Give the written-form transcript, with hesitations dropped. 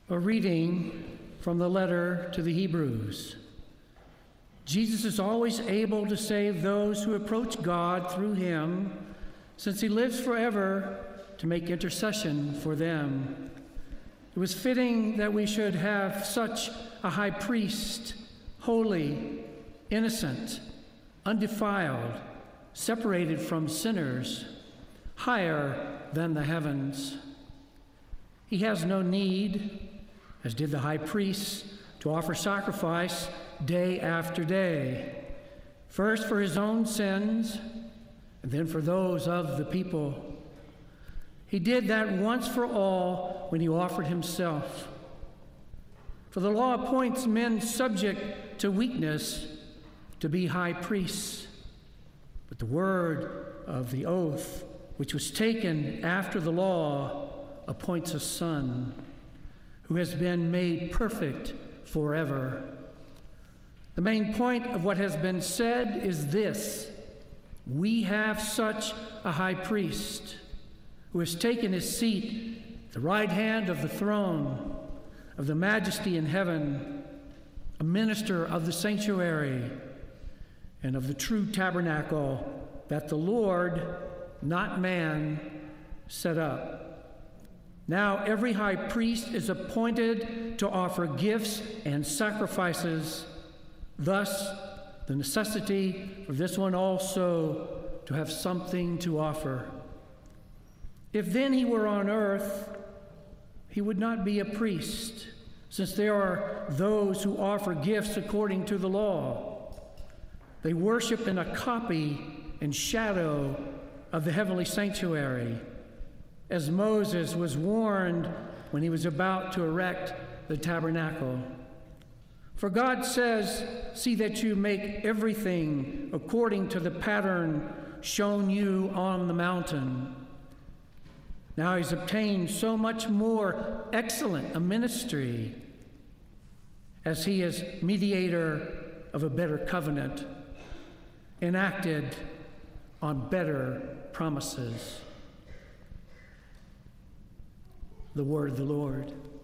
A reading from the letter to the Hebrews. Jesus is always able to save those who approach God through him, since he lives forever to make intercession for them. It was fitting that we should have such a high priest, holy, innocent, undefiled, separated from sinners, higher than the heavens. He has no need, as did the high priest, to offer sacrifice day after day, first for his own sins, and then for those of the people. He did that once for all when he offered himself. For the law appoints men subject to weakness to be high priests, but the word of the oath, which was taken after the law, appoints a son who has been made perfect forever. The main point of what has been said is this: we have such a high priest who has taken his seat at the right hand of the throne of the Majesty in heaven, a minister of the sanctuary and of the true tabernacle that the Lord, not man, set up. Now every high priest is appointed to offer gifts and sacrifices, thus the necessity for this one also to have something to offer. If then he were on earth, he would not be a priest, since there are those who offer gifts according to the law. They worship in a copy and shadow of the heavenly sanctuary, as Moses was warned when he was about to erect the tabernacle. For God says, "See that you make everything according to the pattern shown you on the mountain." Now he's obtained so much more excellent a ministry, as he is mediator of a better covenant, enacted on better promises. The word of the Lord.